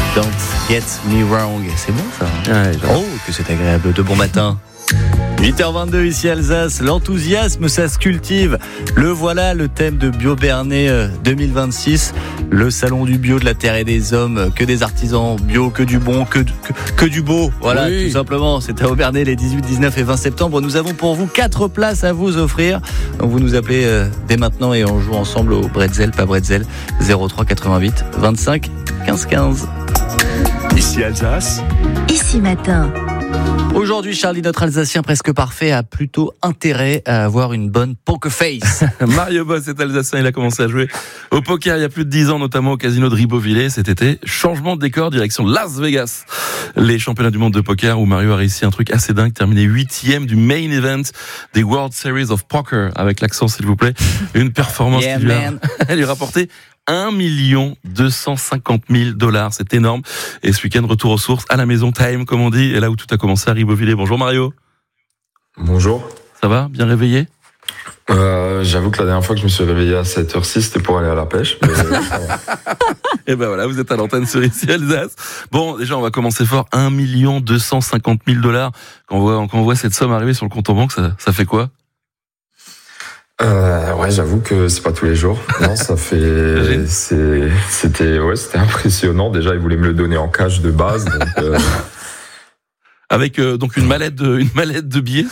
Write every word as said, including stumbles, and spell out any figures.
Don't Get Me Wrong. C'est bon ça. Ouais, oh, que c'est agréable. De bon matin. huit heures vingt-deux ici Alsace, l'enthousiasme ça se cultive. Le voilà, le thème de Bio Bernay deux mille vingt-six, le salon du bio de la terre et des hommes, que des artisans bio, que du bon, que, que, que du beau. Voilà, oui. Tout simplement, c'est à Obernai les dix-huit, dix-neuf et vingt septembre. Nous avons pour vous quatre places à vous offrir. Donc vous nous appelez euh, dès maintenant et on joue ensemble au Bretzel, pas Bretzel, zéro trois quatre-vingt-huit vingt-cinq quinze quinze. Ici Alsace. Ici matin. Aujourd'hui, Charlie, notre Alsacien presque parfait, a plutôt intérêt à avoir une bonne poker face. Mario Boss est Alsacien, il a commencé à jouer au poker il y a plus de dix ans, notamment au casino de Ribeauvillé cet été. Changement de décor, direction Las Vegas. Les championnats du monde de poker où Mario a réussi un truc assez dingue, terminé huitième du main event des World Series of Poker, avec l'accent s'il vous plaît. Une performance yeah, qui lui a, elle lui a rapporté un million deux cent cinquante mille dollars, c'est énorme. Et ce week-end, retour aux sources, à la maison time, comme on dit, et là où tout a commencé à Ribeauvillé. Bonjour Mario. Bonjour. Ça va? Bien réveillé? euh, J'avoue que la dernière fois que je me suis réveillé à sept heures six, c'était pour aller à la pêche. Mais et ben voilà, vous êtes à l'antenne sur ici Alsace. Bon, déjà, on va commencer fort. un million deux cent cinquante mille dollars. Quand on voit, quand on voit cette somme arriver sur le compte en banque, ça, ça fait quoi? Euh, ouais, j'avoue que c'est pas tous les jours. Non, ça fait, c'est, c'était, ouais, c'était impressionnant. Déjà, ils voulaient me le donner en cash de base, donc. Euh... Avec euh, donc une mallette de, une mallette de billets.